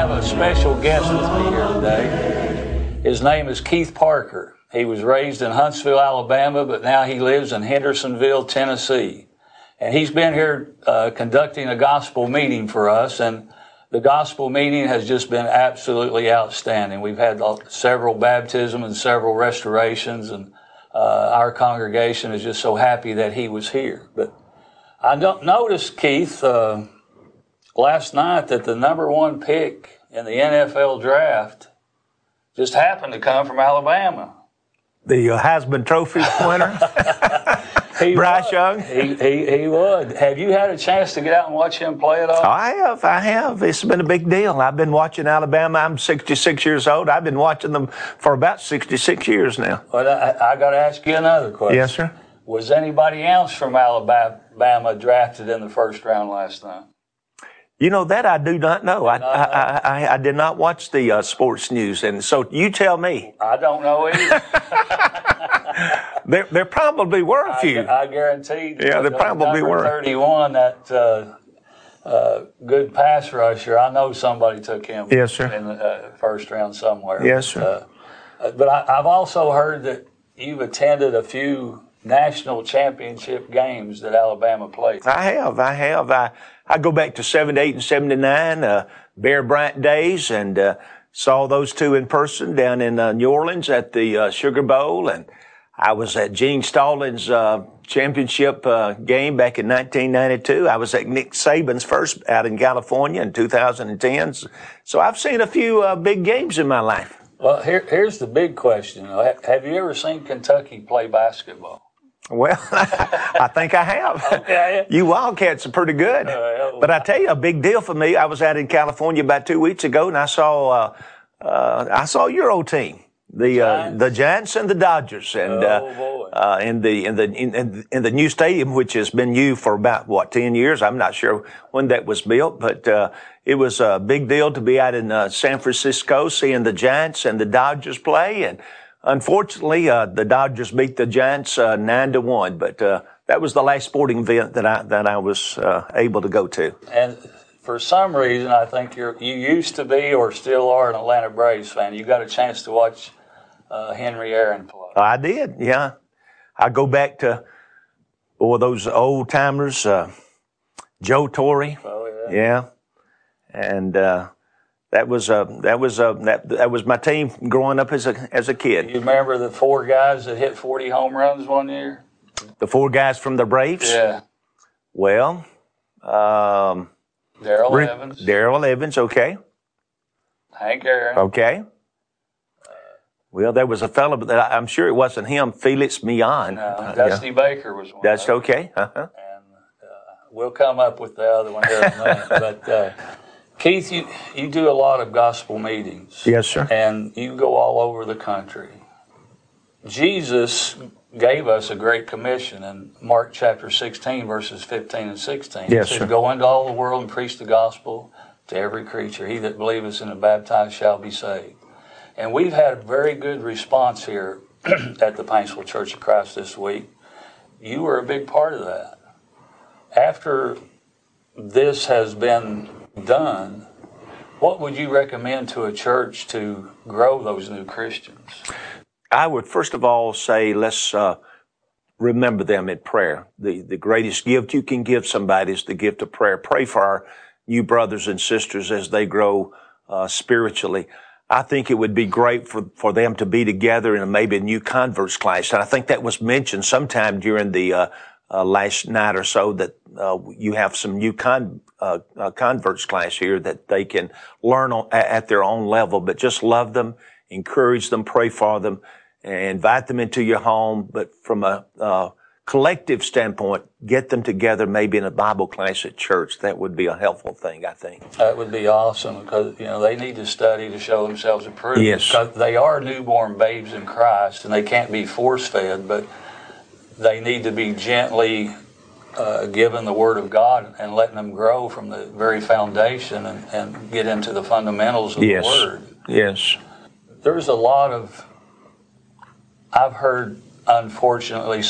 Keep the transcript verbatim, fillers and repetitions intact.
have a special guest with me here today. His name is Keith Parker. He was raised in Huntsville, Alabama, but now he lives in Hendersonville, Tennessee. And he's been here uh, conducting a gospel meeting for us, and the gospel meeting has just been absolutely outstanding. We've had several baptisms and several restorations, and uh, our congregation is just so happy that he was here. But I noticed, Keith, uh, last night that the number one pick in the N F L draft just happened to come from Alabama. The uh, Heisman Trophy winner, he Bryce would. Young. He, he he would. Have you had a chance to get out and watch him play at all? I have. I have. It's been a big deal. I've been watching Alabama. I'm sixty-six years old. I've been watching them for about sixty-six years now. Well, I, I got to ask you another question. Yes, sir. Was anybody else from Alabama drafted in the first round last night? You know, that I do not know. I, not I, I, I, I did not watch the uh, sports news, and so you tell me. I don't know either. there, there probably were a few. I, I guarantee. Yeah, there probably number were. thirty-one, that uh, uh, good pass rusher. I know somebody took him. Yes, sir. In the uh, first round somewhere. Yes, sir. Uh, but I, I've also heard that you've attended a few national championship games that Alabama played. I have. I have. I, I go back to seventy-eight and seventy-nine, uh, Bear Bryant days, and uh, saw those two in person down in uh, New Orleans at the uh, Sugar Bowl. And I was at Gene Stallings' uh, championship uh, game back in nineteen ninety-two. I was at Nick Saban's first out in California in two thousand ten. So I've seen a few uh, big games in my life. Well, here, here's the big question. Have you ever seen Kentucky play basketball? Well, I think I have. Okay. You Wildcats are pretty good. Uh, but I tell you, a big deal for me, I was out in California about two weeks ago, and I saw uh, uh, I saw your old team, the uh, the Giants and the Dodgers, and oh, uh, boy. uh, in the in the in, in the new stadium, which has been new for about what ten years. I'm not sure when that was built, but uh, it was a big deal to be out in uh, San Francisco seeing the Giants and the Dodgers play. And unfortunately, uh, the Dodgers beat the Giants uh, nine to one. But uh, that was the last sporting event that I that I was uh, able to go to. And for some reason, I think you're you used to be or still are an Atlanta Braves fan. You got a chance to watch uh, Henry Aaron play. I did, yeah. I go back to oh those old timers, uh, Joe Torre. Oh yeah. Yeah. And uh, that was uh, that was uh, that that was my team growing up as a as a kid. You remember the four guys that hit forty home runs one year? The four guys from the Braves. Yeah. Well, um, Darrell Evans. Darrell Evans. Okay. Hank Aaron. Okay. Well, there was a fellow, but I'm sure it wasn't him. Felix Millan. No, Uh, Dusty yeah. Baker was one. That's of them. okay. Uh-huh. And uh, we'll come up with the other one here in a minute. But uh, Keith, you you do a lot of gospel meetings. Yes, sir. And you go all over the country. Jesus gave us a great commission in Mark chapter sixteen, verses fifteen and sixteen. Yes, He said, sir. go into all the world and preach the gospel to every creature. He that believeth and is baptized shall be saved. And we've had a very good response here at the Paintsville Church of Christ this week. You were a big part of that. After this has been done, what would you recommend to a church to grow those new Christians? I would first of all say let's uh, remember them in prayer. The the greatest gift you can give somebody is the gift of prayer. Pray for our new brothers and sisters as they grow uh, spiritually. I think it would be great for, for them to be together in a, maybe a new converts class. And I think that was mentioned sometime during the uh, uh, last night or so that uh, you have some new con, uh, uh, converts class here that they can learn on, at their own level. But just love them, encourage them, pray for them, and invite them into your home. But from a uh, collective standpoint, get them together maybe in a Bible class at church. That would be a helpful thing, I think. That would be awesome because, you know, they need to study to show themselves approved. Yes. Because they are newborn babes in Christ and they can't be force-fed, but they need to be gently uh, given the Word of God and letting them grow from the very foundation and, and get into the fundamentals of Yes. the Word. Yes. There's a lot of, I've heard, unfortunately,